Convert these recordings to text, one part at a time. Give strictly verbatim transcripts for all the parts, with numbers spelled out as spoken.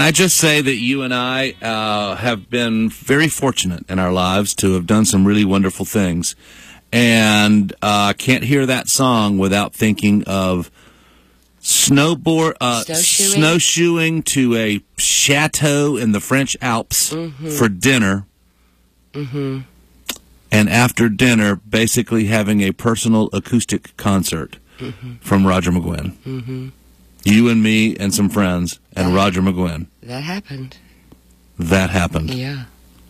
I just say that you and I uh, have been very fortunate in our lives to have done some really wonderful things. And I uh, can't hear that song without thinking of snowboard, uh, snowshoeing. snowshoeing to a chateau in the French Alps mm-hmm. for dinner. Mm-hmm. And after dinner, basically having a personal acoustic concert mm-hmm. from Roger McGuinn. Mm-hmm. You and me and some friends and that, Roger McGuinn. That happened. That happened. Yeah.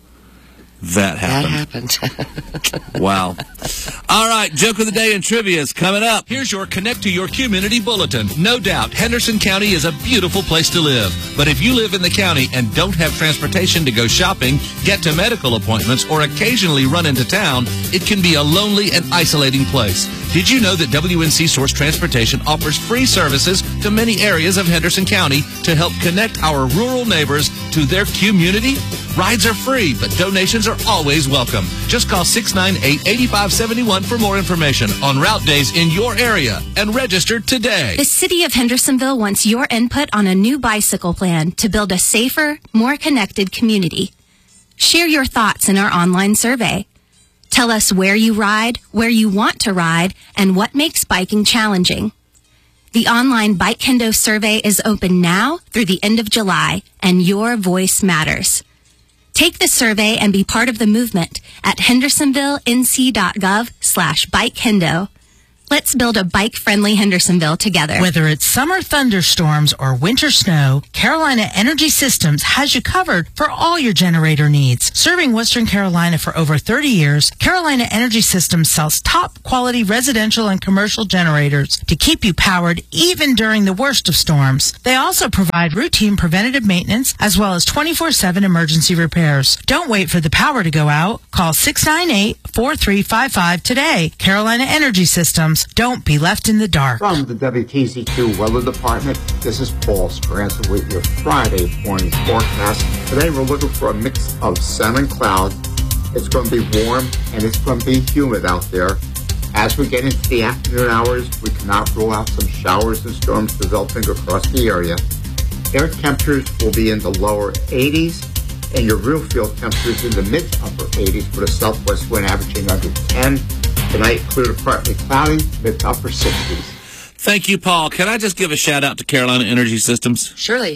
That happened. That happened. Wow. All right, joke of the day and trivia is coming up. Here's your Connect to Your Community Bulletin. No doubt, Henderson County is a beautiful place to live. But if you live in the county and don't have transportation to go shopping, get to medical appointments, or occasionally run into town, it can be a lonely and isolating place. Did you know that W N C Source Transportation offers free services to many areas of Henderson County to help connect our rural neighbors to their community? Rides are free, but donations are always welcome. Just call six nine eight, eight five seven one for more information on route days in your area and register today. The City of Hendersonville wants your input on a new bicycle plan to build a safer, more connected community. Share your thoughts in our online survey. Tell us where you ride, where you want to ride, and what makes biking challenging. The online Bike Kendo survey is open now through the end of July, and your voice matters. Take the survey and be part of the movement at hendersonvillenc.gov slash bikekendo. Let's build a bike-friendly Hendersonville together. Whether it's summer thunderstorms or winter snow, Carolina Energy Systems has you covered for all your generator needs. Serving Western Carolina for over thirty years, Carolina Energy Systems sells top-quality residential and commercial generators to keep you powered even during the worst of storms. They also provide routine preventative maintenance as well as twenty-four seven emergency repairs. Don't wait for the power to go out. Call six nine eight, four three five five today. Carolina Energy Systems. Don't be left in the dark. From the W T Z Q Weather Department, this is Paul Scranton with your Friday morning forecast. Today we're looking for a mix of sun and cloud. It's going to be warm and it's going to be humid out there. As we get into the afternoon hours, we cannot rule out some showers and storms developing across the area. Air temperatures will be in the lower eighties and your real field temperatures in the mid to upper eighties with a southwest wind averaging under ten. Tonight, clear to partly cloudy, mid to upper sixties. Thank you, Paul. Can I just give a shout-out to Carolina Energy Systems? Surely.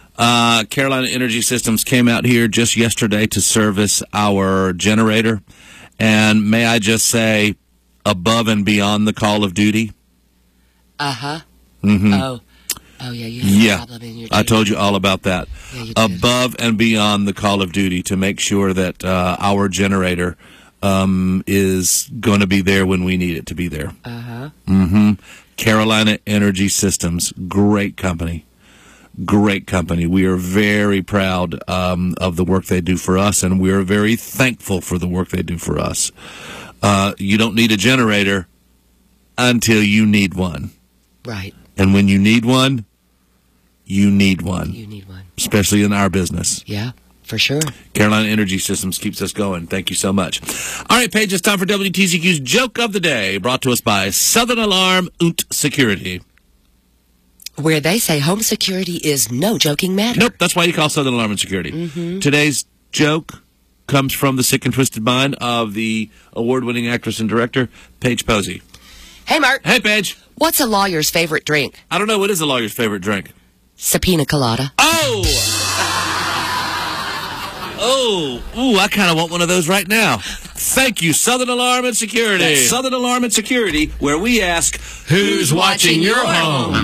Uh, Carolina Energy Systems came out here just yesterday to service our generator. And may I just say, above and beyond the call of duty. Uh-huh. Mm-hmm. Oh. Oh, yeah, you have yeah. a problem in your I told you all about that. Yeah, you did. Above and beyond the call of duty to make sure that uh, our generator Um, is going to be there when we need it to be there. Uh-huh. Mm-hmm. Carolina Energy Systems, great company. Great company. We are very proud um, of the work they do for us, and we are very thankful for the work they do for us. Uh, you don't need a generator until you need one. Right. And when you need one, you need one. You need one. Especially in our business. Yeah. For sure. Carolina Energy Systems keeps us going. Thank you so much. All right, Paige, it's time for W T C Q's Joke of the Day, brought to us by Southern Alarm und Security. Where they say home security is no joking matter. Nope, that's why you call Southern Alarm and Security. Mm-hmm. Today's joke comes from the sick and twisted mind of the award-winning actress and director, Paige Posey. Hey, Mark. Hey, Paige. What's a lawyer's favorite drink? I don't know. What is a lawyer's favorite drink? Subpoena colada. Oh! Oh, ooh, I kind of want one of those right now. Thank you, Southern Alarm and Security. That's Southern Alarm and Security, where we ask, who's watching your home?